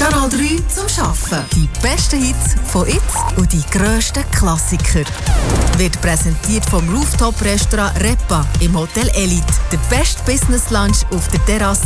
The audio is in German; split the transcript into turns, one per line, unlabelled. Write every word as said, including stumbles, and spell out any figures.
Kanal drei zum Arbeiten. Die besten Hits von jetzt und die grössten Klassiker. Wird präsentiert vom Rooftop-Restaurant Repa im Hotel Elite. Der beste Business-Lunch auf der Terrasse